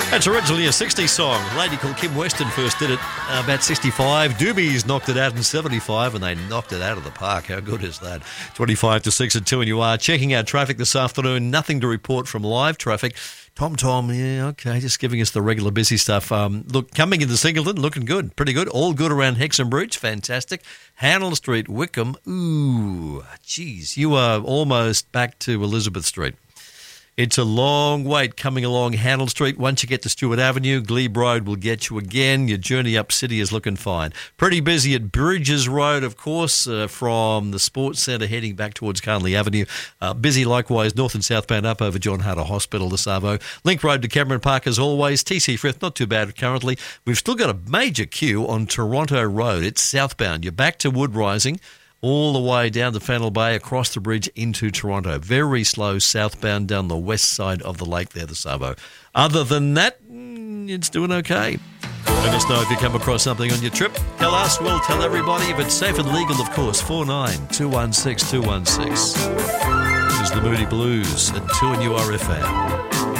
That's originally a 60s song. A lady called Kim Weston first did it about 65. Doobies knocked it out in 75, and they knocked it out of the park. How good is that? 25 to 6 at 2, and you are checking out traffic this afternoon. Nothing to report from live traffic. Tom, yeah, okay, just giving us the regular busy stuff. Look, coming into Singleton, looking good, pretty good. All good around Hexham Bridge, fantastic. Handel Street, Wickham, ooh, geez, you are almost back to Elizabeth Street. It's a long wait coming along Handel Street. Once you get to Stewart Avenue, Glebe Road will get you again. Your journey up city is looking fine. Pretty busy at Bridges Road, of course, from the Sports Centre heading back towards Carnley Avenue. Busy likewise north and southbound up over John Harder Hospital to Savo. Link Road to Cameron Park as always. TC Frith, not too bad currently. We've still got a major queue on Toronto Road. It's southbound. You're back to Wood Rising, all the way down to Fennell Bay, across the bridge into Toronto. Very slow southbound down the west side of the lake there, the Savo. Other than that, it's doing okay. Let us know if you come across something on your trip. Tell us, we'll tell everybody. If it's safe and legal, of course. 49-216-216. This is the Moody Blues at 2 and URFM.